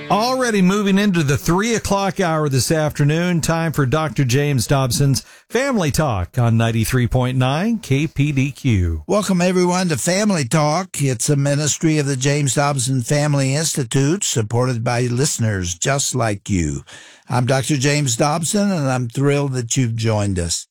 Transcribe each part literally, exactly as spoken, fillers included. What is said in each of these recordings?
Already moving into the three o'clock hour this afternoon, time for Doctor James Dobson's Family Talk on ninety-three point nine K P D Q. Welcome, everyone, to Family Talk. It's a ministry of the James Dobson Family Institute, supported by listeners just like you. I'm Doctor James Dobson, and I'm thrilled that you've joined us.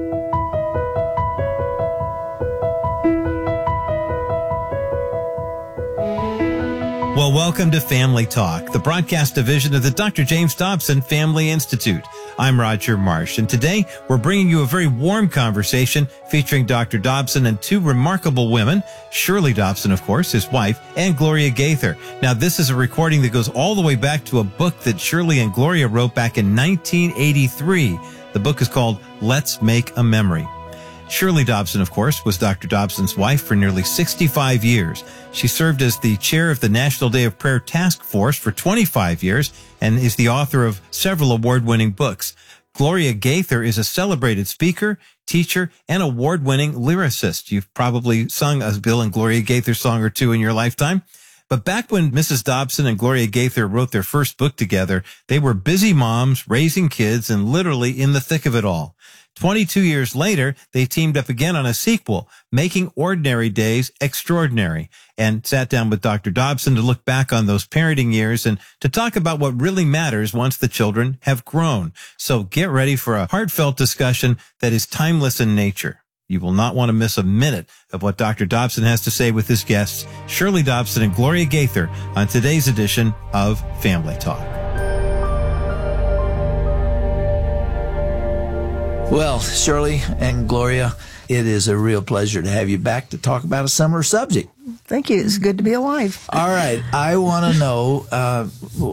Well, welcome to Family Talk, the broadcast division of the Doctor James Dobson Family Institute. I'm Roger Marsh, and today we're bringing you a very warm conversation featuring Doctor Dobson and two remarkable women, Shirley Dobson, of course, his wife, and Gloria Gaither. Now, this is a recording that goes all the way back to a book that Shirley and Gloria wrote back in nineteen eighty-three. The book is called Let's Make a Memory. Shirley Dobson, of course, was Doctor Dobson's wife for nearly sixty-five years. She served as the chair of the National Day of Prayer Task Force for twenty-five years and is the author of several award-winning books. Gloria Gaither is a celebrated speaker, teacher, and award-winning lyricist. You've probably sung a Bill and Gloria Gaither song or two in your lifetime. But back when Missus Dobson and Gloria Gaither wrote their first book together, they were busy moms, raising kids, and literally in the thick of it all. twenty-two years later, they teamed up again on a sequel, Making Ordinary Days Extraordinary, and sat down with Doctor Dobson to look back on those parenting years and to talk about what really matters once the children have grown. So get ready for a heartfelt discussion that is timeless in nature. You will not want to miss a minute of what Doctor Dobson has to say with his guests, Shirley Dobson and Gloria Gaither, on today's edition of Family Talk. Well, Shirley and Gloria, it is a real pleasure to have you back to talk about a similar subject. Thank you. It's good to be alive. All right. I want to know uh,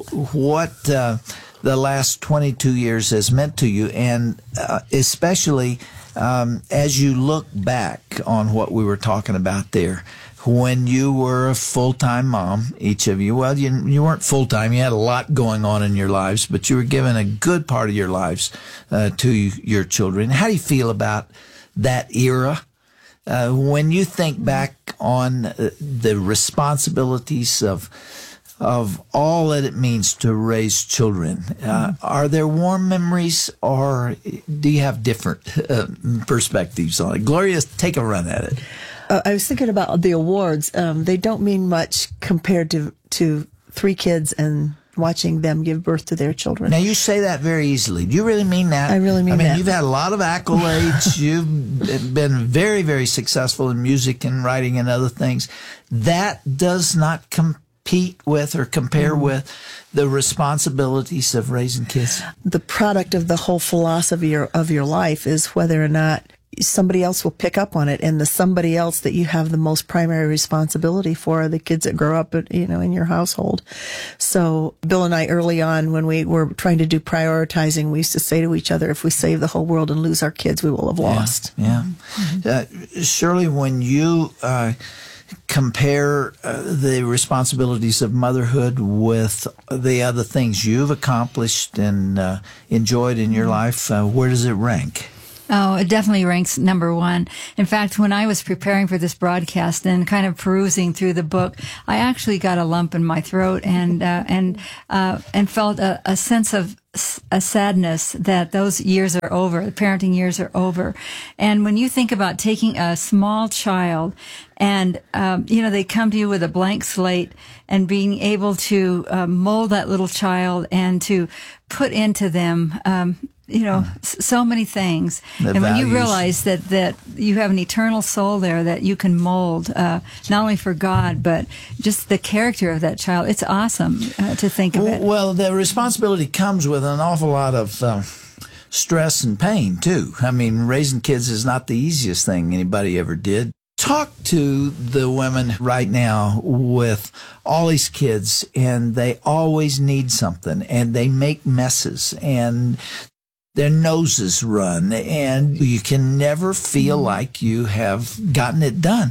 what uh, the last twenty-two years has meant to you, and uh, especially um, as you look back on what we were talking about there. When you were a full-time mom, each of you, well, you, you weren't full-time. You had a lot going on in your lives, but you were given a good part of your lives uh, to your children. How do you feel about that era? Uh, when you think back on uh, the responsibilities of of all that it means to raise children, uh, are there warm memories, or do you have different uh, perspectives on it? Gloria, take a run at it. Uh, I was thinking about the awards. Um, they don't mean much compared to to three kids and watching them give birth to their children. Now, you say that very easily. Do you really mean that? I really mean that. I mean, that. You've had a lot of accolades. You've been very, very successful in music and writing and other things. That does not compete with or compare mm. with the responsibilities of raising kids. The product of the whole philosophy of your life is whether or not somebody else will pick up on it, and the somebody else that you have the most primary responsibility for are the kids that grow up, you know, in your household. So Bill and I, early on, when we were trying to do prioritizing, we used to say to each other, if we save the whole world and lose our kids, we will have lost. Yeah. yeah. Mm-hmm. Uh, Shirley, when you uh, compare uh, the responsibilities of motherhood with the other things you've accomplished and uh, enjoyed in your life, uh, where does it rank? Oh, it definitely ranks number one. In fact, when I was preparing for this broadcast and kind of perusing through the book, I actually got a lump in my throat and uh, and uh, and felt a, a sense of a sadness that those years are over, the parenting years are over. And when you think about taking a small child and, um, you know, they come to you with a blank slate and being able to uh, mold that little child and to put into them, um, you know, so many things. The and when values. you realize that, that you have an eternal soul there that you can mold, uh, not only for God, but just the character of that child, it's awesome uh, to think of it. Well, the responsibility comes with an awful lot of uh, stress and pain, too. I mean, raising kids is not the easiest thing anybody ever did. Talk to the women right now with all these kids, and they always need something, and they make messes, and their noses run, and you can never feel like you have gotten it done.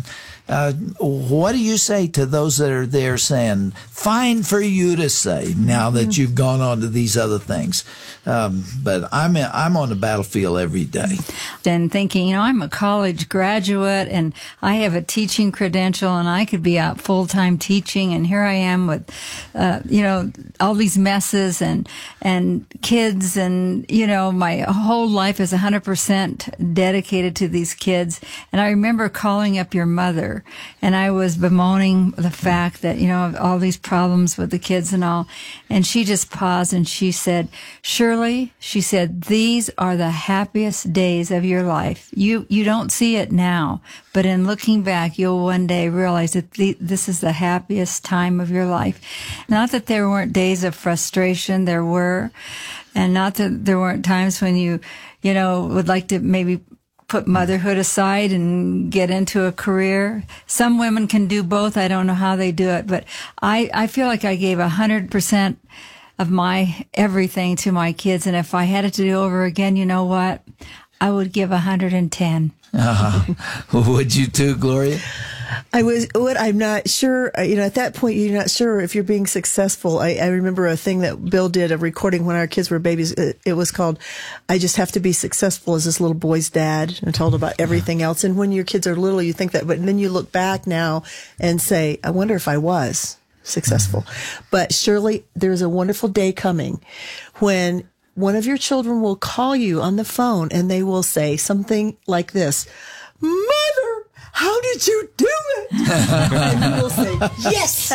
Uh, what do you say to those that are there saying, fine for you to say now that you've gone on to these other things? Um, but I'm, I'm on the battlefield every day. And thinking, you know, I'm a college graduate and I have a teaching credential and I could be out full-time teaching. And here I am with, uh, you know, all these messes and, and kids. And, you know, my whole life is one hundred percent dedicated to these kids. And I remember calling up your mother and I was bemoaning the fact that, you know, all these problems with the kids and all. And she just paused and she said, Shirley, she said, these are the happiest days of your life. You, you don't see it now, but in looking back, you'll one day realize that the, this is the happiest time of your life. Not that there weren't days of frustration, there were, and not that there weren't times when you, you know, would like to maybe put motherhood aside and get into a career. Some women can do both. I don't know how they do it, but I, I feel like I gave a hundred percent of my everything to my kids. And if I had it to do over again, you know what? I would give a hundred and ten. Uh-huh. Would you too, Gloria? I was, what I'm not sure, uh, you know, at that point, you're not sure if you're being successful. I, I remember a thing that Bill did, a recording when our kids were babies. It, it was called, I Just Have to Be Successful as this little boy's dad, and told about everything else. And when your kids are little, you think that, but then you look back now and say, I wonder if I was successful. Mm-hmm. But surely there's a wonderful day coming when one of your children will call you on the phone and they will say something like this, Mother, how did you do it? And you will say, yes.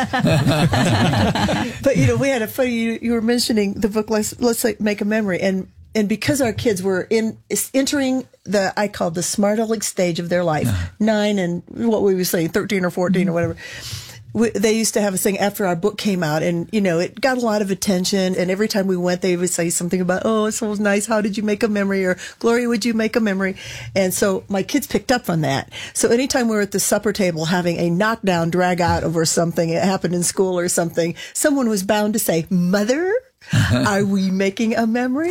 But, you know, we had a funny, you, you were mentioning the book, Let's, Let's like, Make a Memory. And, and because our kids were in entering the, I call the smart aleck stage of their life, uh-huh. nine and what we were saying, thirteen or fourteen mm-hmm. or whatever. We, they used to have a thing after our book came out, and, you know, it got a lot of attention. And every time we went, they would say something about, oh, it's so nice. How did you make a memory? Or, Gloria, would you make a memory? And so my kids picked up on that. So anytime we were at the supper table having a knockdown drag out over something, it happened in school or something, someone was bound to say, Mother, are we making a memory?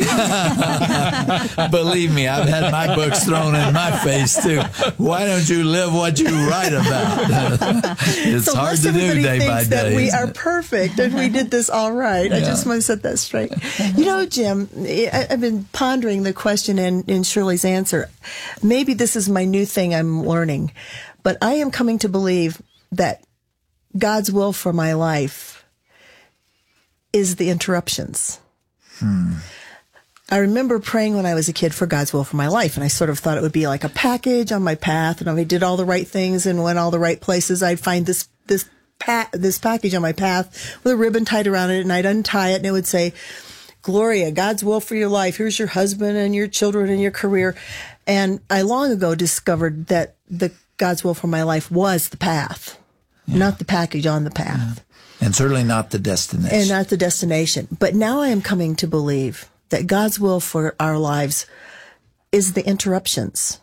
Believe me, I've had my books thrown in my face too. Why don't you live what you write about? It's so hard to do day by day. That we are perfect and we did this all right. Yeah. I just want to set that straight. You know, Jim, I, I've been pondering the question and, and Shirley's answer. Maybe this is my new thing I'm learning, but I am coming to believe that God's will for my life is the interruptions. Hmm. I remember praying when I was a kid for God's will for my life, and I sort of thought it would be like a package on my path, and if I did all the right things and went all the right places, I'd find this this pa- this package on my path with a ribbon tied around it, and I'd untie it, and it would say, Gloria, God's will for your life. Here's your husband and your children and your career. And I long ago discovered that the God's will for my life was the path, yeah. not the package on the path. Yeah. And certainly not the destination. And not the destination. But now I am coming to believe that God's will for our lives is the interruptions.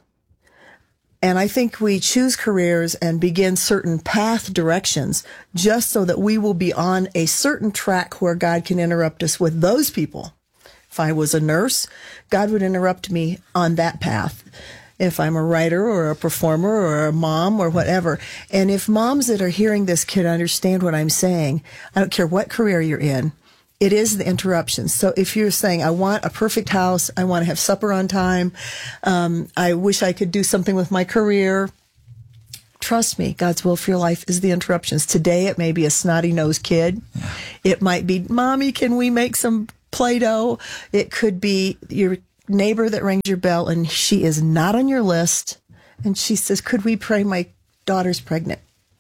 And I think we choose careers and begin certain path directions just so that we will be on a certain track where God can interrupt us with those people. If I was a nurse, God would interrupt me on that path. If I'm a writer or a performer or a mom or whatever. And if moms that are hearing this can understand what I'm saying, I don't care what career you're in, it is the interruptions. So if you're saying, I want a perfect house, I want to have supper on time, um, I wish I could do something with my career, trust me, God's will for your life is the interruptions. Today it may be a snotty-nosed kid. Yeah. It might be, Mommy, can we make some Play-Doh? It could be your neighbor that rings your bell and she is not on your list and she says, could we pray, my daughter's pregnant?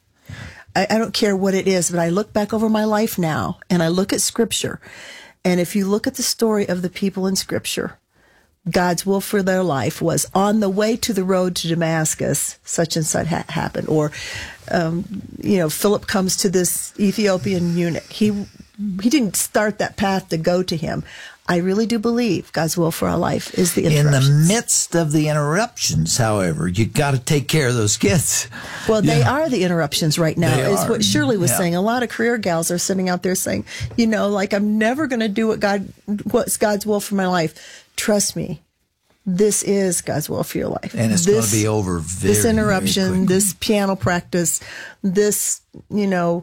I, I don't care what it is, but I look back over my life now and I look at scripture, and if you look at the story of the people in scripture, God's will for their life was on the way to the road to Damascus, such and such ha- happened. Or um, you know, Philip comes to this Ethiopian eunuch. He he didn't start that path to go to him. I really do believe God's will for our life is the interruptions. In the midst of the interruptions, however, you got to take care of those kids. Well, they yeah. are the interruptions right now, they is are. what Shirley was yeah. saying. A lot of career gals are sitting out there saying, you know, like, I'm never going to do what God, what's God's will for my life. Trust me, this is God's will for your life. And it's this, going to be over very, This interruption, very quickly. this piano practice, this, you know,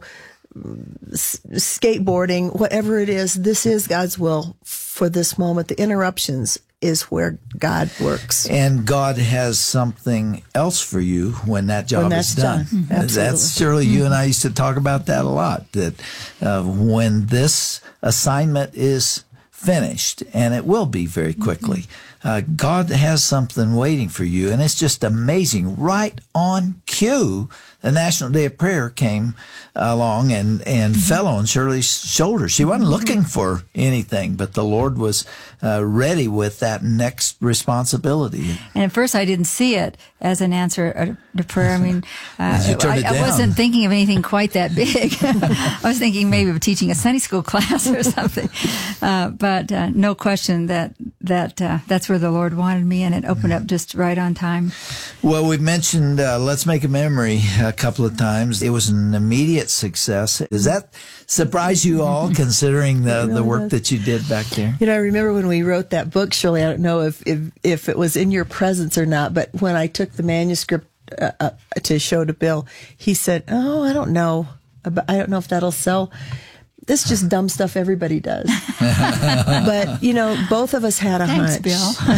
s- skateboarding, whatever it is, this is God's will for this moment. The interruptions is where God works. And God has something else for you when that job When that's is done. done. Mhm. Absolutely. That's Shirley, you and I used to talk about that a lot, that uh, when this assignment is finished, and it will be very quickly, uh, God has something waiting for you. And it's just amazing. Right on cue, the National Day of Prayer came along and, and mm-hmm. fell on Shirley's shoulders. She wasn't looking for anything, but the Lord was uh, ready with that next responsibility. And at first I didn't see it as an answer to prayer. I mean, uh, You turned I, it I down. wasn't thinking of anything quite that big. I was thinking maybe of teaching a Sunday school class or something. Uh, but uh, no question that that uh, that's where the Lord wanted me, and it opened up just right on time. Well, we've mentioned uh, Let's Make a Memory a couple of times. It was an immediate success. Does that surprise you all, considering the, the work that you did back there? You know, I remember when we wrote that book, Shirley, I don't know if, if, if it was in your presence or not, but when I took the manuscript uh, uh, to show to Bill, he said, oh, I don't know. I don't know if that'll sell. This is just dumb stuff everybody does. But, you know, both of us had a Thanks, hunch.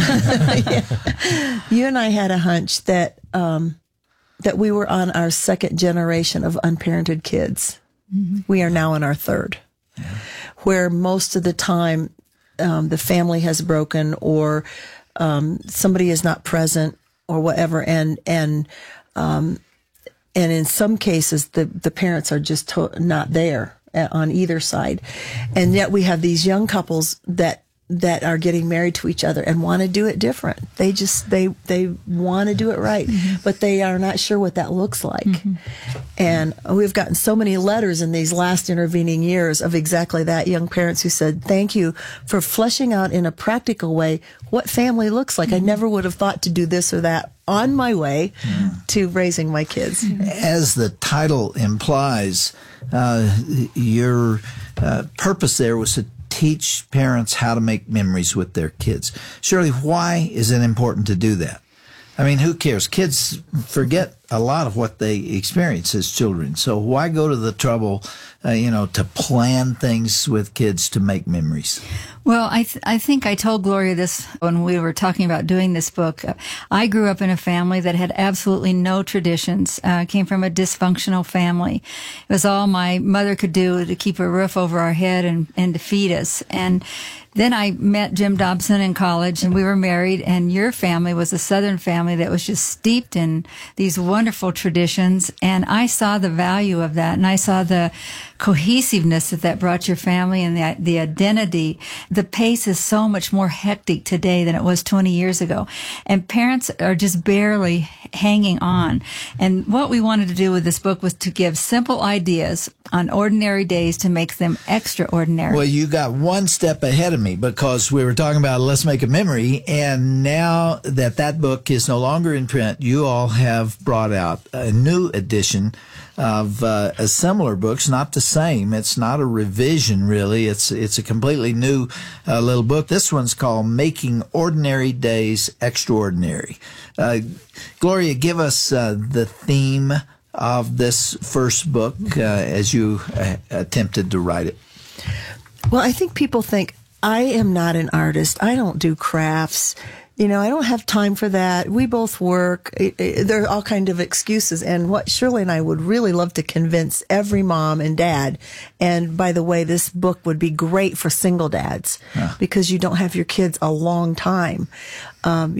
Bill. Yeah. You and I had a hunch that um, that we were on our second generation of unparented kids. Mm-hmm. We are now in our third, yeah. Where most of the time um, the family has broken, or um, somebody is not present, or whatever, and and um, and in some cases the the parents are just to- not there on either side. And yet we have these young couples that that are getting married to each other and want to do it different. They just they they want to do it right, mm-hmm. but they are not sure what that looks like. Mm-hmm. And we've gotten so many letters in these last intervening years of exactly that, young parents who said, thank you for fleshing out in a practical way what family looks like. Mm-hmm. I never would have thought to do this or that on my way mm-hmm. to raising my kids. As the title implies, uh, your uh, purpose there was to teach parents how to make memories with their kids. Shirley, why is it important to do that? I mean, who cares? Kids forget a lot of what they experience as children. So why go to the trouble, uh, you know, to plan things with kids to make memories? Well, I th- I think I told Gloria this when we were talking about doing this book. I grew up in a family that had absolutely no traditions. Uh, came from a dysfunctional family. It was all my mother could do to keep a roof over our head and, and to feed us. And then I met Jim Dobson in college, and we were married, and your family was a Southern family that was just steeped in these wonderful traditions, and I saw the value of that, and I saw the cohesiveness that that brought your family, and the, the identity. The pace is so much more hectic today than it was twenty years ago, and parents are just barely hanging on. And what we wanted to do with this book was to give simple ideas on ordinary days to make them extraordinary. Well, you got one step ahead of me, because we were talking about Let's Make a Memory, and now that that book is no longer in print, you all have brought out a new edition of uh, a similar books, not the same. It's not a revision, really. It's it's a completely new uh, little book. This one's called Making Ordinary Days Extraordinary. Uh, Gloria, give us uh, the theme of this first book uh, as you uh, attempted to write it. Well, I think people think, I am not an artist. I don't do crafts. You know, I don't have time for that. We both work. It, it, there are all kinds of excuses. And what Shirley and I would really love to convince every mom and dad, and by the way, this book would be great for single dads, yeah. because you don't have your kids a long time. Um,